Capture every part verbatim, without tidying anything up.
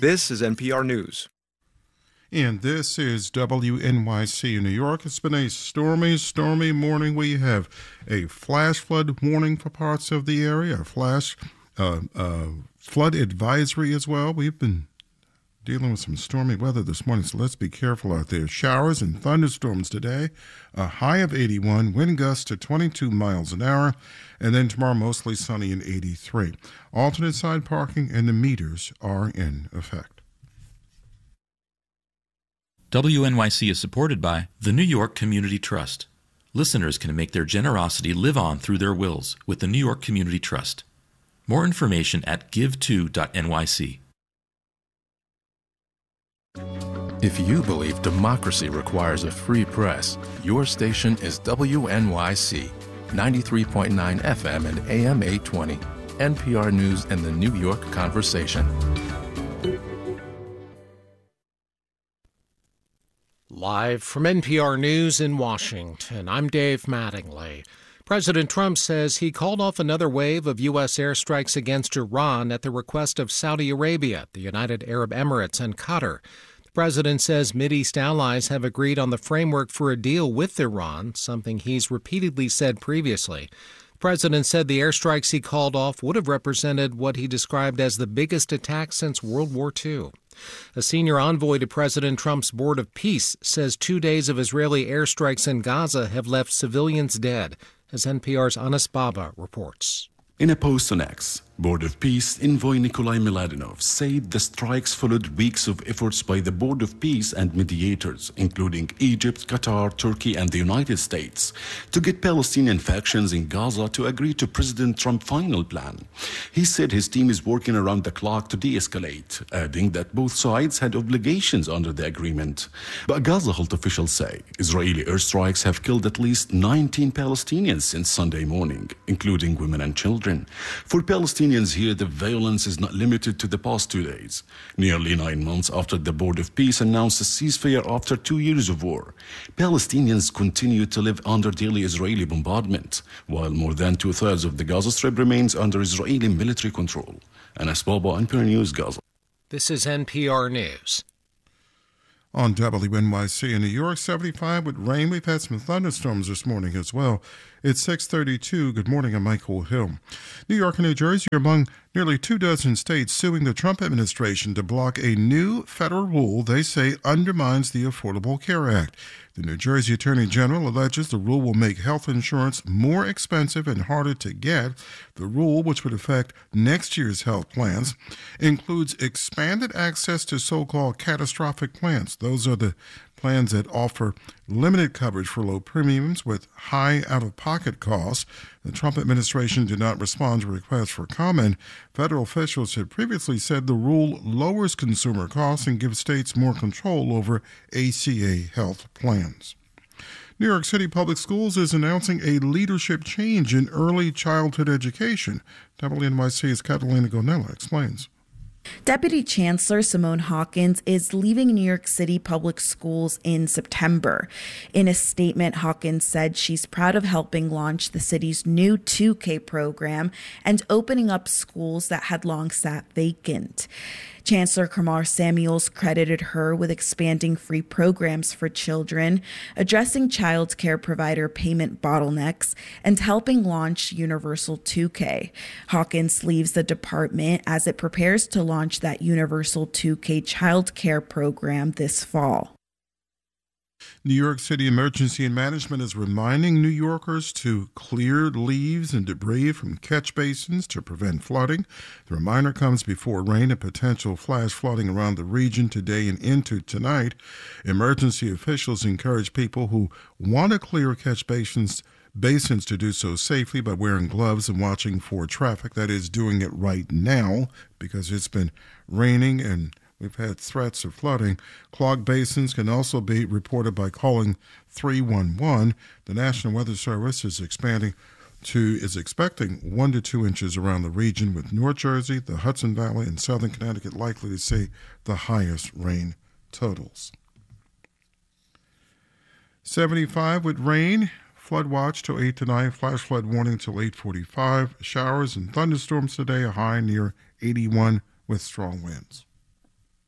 This is N P R News. And this is W N Y C in New York. It's been a stormy, stormy morning. We have a flash flood warning for parts of the area, a flash uh, uh, flood advisory as well. We've been dealing with some stormy weather this morning, so let's be careful out there. Showers and thunderstorms today, a high of eighty-one, wind gusts to twenty-two miles an hour, and then tomorrow mostly sunny and eighty-three. Alternate side parking and the meters are in effect. W N Y C is supported by the New York Community Trust. Listeners can make their generosity live on through their wills with the New York Community Trust. More information at give to dot N Y C. If you believe democracy requires a free press, your station is W N Y C, ninety-three point nine F M and A M eight twenty, N P R News and the New York Conversation. Live from N P R News in Washington, I'm Dave Mattingly. President Trump says he called off another wave of U S airstrikes against Iran at the request of Saudi Arabia, the United Arab Emirates, and Qatar. The president says Mideast allies have agreed on the framework for a deal with Iran, something he's repeatedly said previously. The president said the airstrikes he called off would have represented what he described as the biggest attack since World War Two. A senior envoy to President Trump's Board of Peace says two days of Israeli airstrikes in Gaza have left civilians dead, as N P R's Anas Baba reports. In a post on X, Board of Peace envoy Nikolai Miladinov said the strikes followed weeks of efforts by the Board of Peace and mediators, including Egypt, Qatar, Turkey, and the United States, to get Palestinian factions in Gaza to agree to President Trump's final plan. He said his team is working around the clock to de-escalate, adding that both sides had obligations under the agreement. But Gaza health officials say Israeli airstrikes have killed at least nineteen Palestinians since Sunday morning, including women and children. For Palestinians here, the violence is not limited to the past two days. Nearly nine months after the Board of Peace announced a ceasefire after two years of war, Palestinians continue to live under daily Israeli bombardment, while more than two-thirds of the Gaza Strip remains under Israeli military control. Anas Baba, N P R News, Gaza. This is N P R News. On W N Y C in New York, seventy-five with rain. We've had some thunderstorms this morning as well. It's six thirty-two. Good morning, I'm Michael Hill. New York and New Jersey are among nearly two dozen states suing the Trump administration to block a new federal rule they say undermines the Affordable Care Act. The New Jersey Attorney General alleges the rule will make health insurance more expensive and harder to get. The rule, which would affect next year's health plans, includes expanded access to so-called catastrophic plans. Those are the plans that offer limited coverage for low premiums with high out-of-pocket costs. The Trump administration did not respond to requests for comment. Federal officials had previously said the rule lowers consumer costs and gives states more control over A C A health plans. New York City Public Schools is announcing a leadership change in early childhood education. W N Y C's Catalina Gonella explains. Deputy Chancellor Simone Hawkins is leaving New York City Public Schools in September. In a statement, Hawkins said she's proud of helping launch the city's new two K program and opening up schools that had long sat vacant. Chancellor Kamar Samuels credited her with expanding free programs for children, addressing child care provider payment bottlenecks, and helping launch Universal two K. Hawkins leaves the department as it prepares to launch that Universal two K child care program this fall. New York City Emergency and Management is reminding New Yorkers to clear leaves and debris from catch basins to prevent flooding. The reminder comes before rain and potential flash flooding around the region today and into tonight. Emergency officials encourage people who want to clear catch basins basins to do so safely by wearing gloves and watching for traffic. That is, doing it right now because it's been raining and we've had threats of flooding. Clogged basins can also be reported by calling three one one. The National Weather Service is expanding to is expecting one to two inches around the region, with North Jersey, the Hudson Valley, and southern Connecticut likely to see the highest rain totals. seventy-five with rain. Flood watch till eight tonight. Flash flood warning till eight forty-five. Showers and thunderstorms today. A high near eighty-one with strong winds.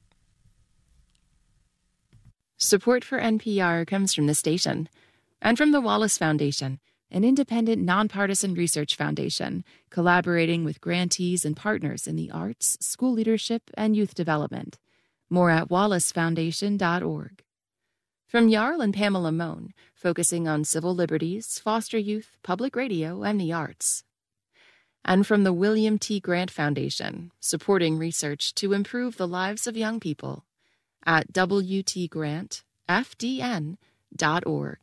Support for N P R comes from the station and from the Wallace Foundation, an independent, nonpartisan research foundation collaborating with grantees and partners in the arts, school leadership, and youth development. More at wallace foundation dot org. From Jarl and Pamela Mohn, focusing on civil liberties, foster youth, public radio, and the arts. And from the William T. Grant Foundation, supporting research to improve the lives of young people at w t grant f d n dot org.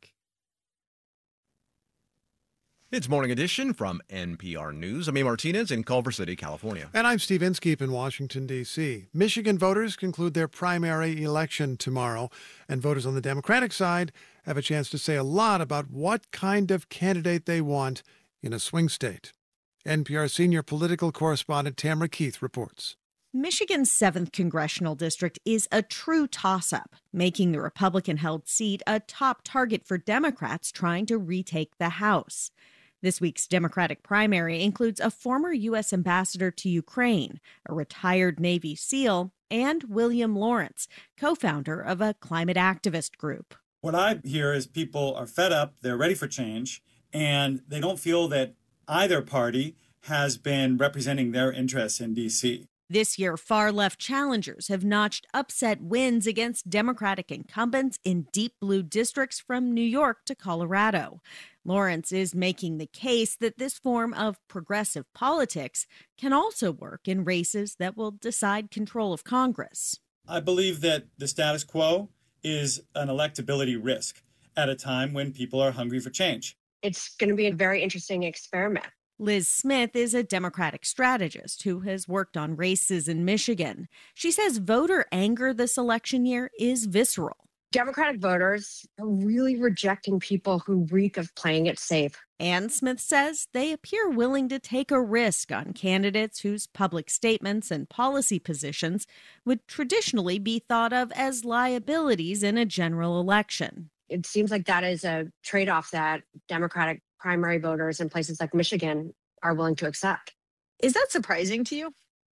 It's Morning Edition from N P R News. I'm A. Martinez in Culver City, California. And I'm Steve Inskeep in Washington, D C Michigan voters conclude their primary election tomorrow, and voters on the Democratic side have a chance to say a lot about what kind of candidate they want in a swing state. N P R senior political correspondent Tamara Keith reports. Michigan's seventh congressional district is a true toss-up, making the Republican-held seat a top target for Democrats trying to retake the House. This week's Democratic primary includes a former U S ambassador to Ukraine, a retired Navy SEAL, and William Lawrence, co-founder of a climate activist group. What I hear is people are fed up, they're ready for change, and they don't feel that either party has been representing their interests in D C. This year, far-left challengers have notched upset wins against Democratic incumbents in deep blue districts from New York to Colorado. Lawrence is making the case that this form of progressive politics can also work in races that will decide control of Congress. I believe that the status quo is an electability risk at a time when people are hungry for change. It's going to be a very interesting experiment. Liz Smith is a Democratic strategist who has worked on races in Michigan. She says voter anger this election year is visceral. Democratic voters are really rejecting people who reek of playing it safe. And Smith says they appear willing to take a risk on candidates whose public statements and policy positions would traditionally be thought of as liabilities in a general election. It seems like that is a trade-off that Democratic primary voters in places like Michigan are willing to accept. Is that surprising to you?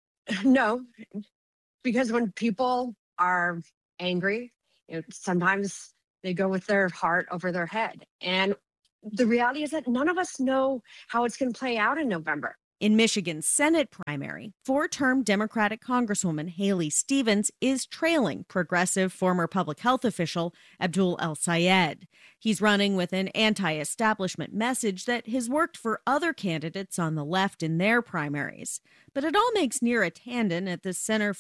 No, because when people are angry, you know, sometimes they go with their heart over their head. And the reality is that none of us know how it's going to play out in November. In Michigan's Senate primary, four-term Democratic Congresswoman Haley Stevens is trailing progressive former public health official Abdul El-Sayed. He's running with an anti-establishment message that has worked for other candidates on the left in their primaries. But it all makes Neera Tanden at the Center